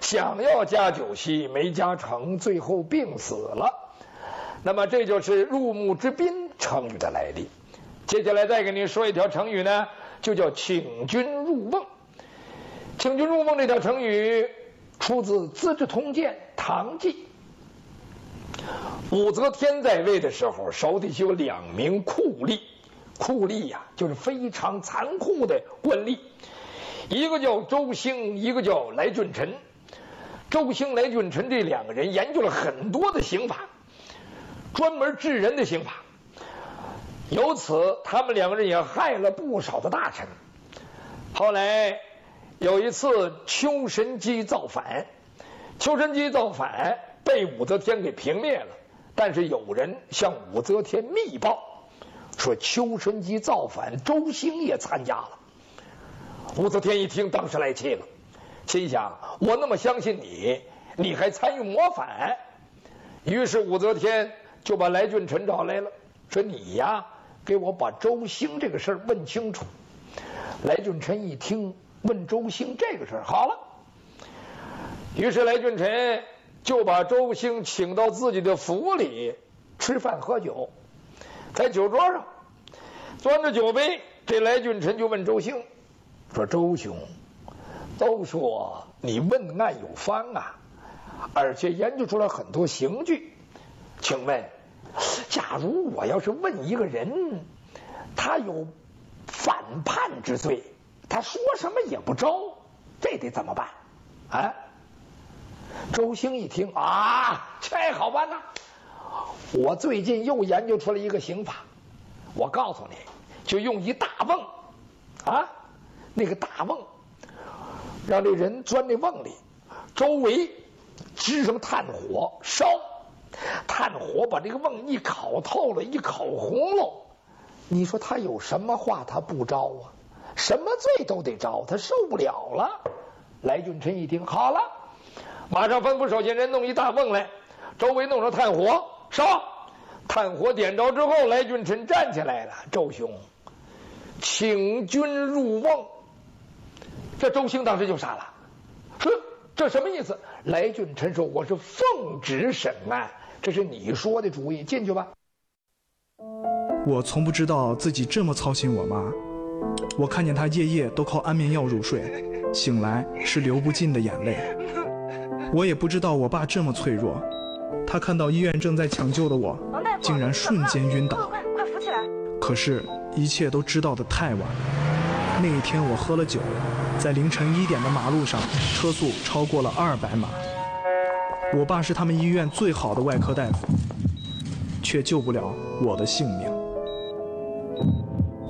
想要加酒席没加成，最后病死了。那么这就是入墓之宾成语的来历。接下来再给您说一条成语呢，就叫请君入瓮。请君入瓮这条成语出自《资治通鉴·唐记》。武则天在位的时候，手底下有2名酷吏，酷吏呀，就是非常残酷的官吏，一个叫周兴，一个叫来俊臣。周兴、来俊臣这2个人研究了很多的刑法，专门治人的刑法。由此，他们2个人也害了不少的大臣。后来有一次，丘神机造反，丘神机造反被武则天给平灭了。但是有人向武则天密报，说丘神机造反，周兴也参加了。武则天一听，当时来气了，心想：我那么相信你，你还参与谋反？于是武则天就把来俊臣找来了，说：你呀，给我把周兴这个事儿问清楚。来俊臣一听，问周兴这个事儿，好了。于是来俊臣就把周兴请到自己的府里吃饭喝酒，在酒桌上端着酒杯，这来俊臣就问周兴说：周兄，都说你问案有方啊，而且研究出来很多刑具，请问假如我要是问一个人，他有反叛之罪，他说什么也不招，这得怎么办啊？周兴一听啊，这好办呐！我最近又研究出来一个刑法，我告诉你，就用一大瓮啊，那个大瓮，让这人钻那瓮里，周围支上炭火烧，炭火把这个瓮一烤透了，一烤红了，你说他有什么话他不招啊？什么罪都得招，他受不了了。来俊臣一听，好了，马上吩咐手下人弄一大瓮来，周围弄上炭火烧。炭火点着之后，来俊臣站起来了：周兄，请君入瓮。这周兴当时就傻了，说这什么意思？来俊臣说：我是奉旨审案，这是你说的主意，进去吧。 我从不知道自己这么操心我妈，我看见她夜夜都靠安眠药入睡，醒来是流不尽的眼泪。我也不知道我爸这么脆弱，他看到医院正在抢救的我，竟然瞬间晕倒。 快扶起来！ 可是，一切都知道得太晚。那一天我喝了酒，在凌晨1点的马路上，车速超过了200码。我爸是他们医院最好的外科大夫，却救不了我的性命。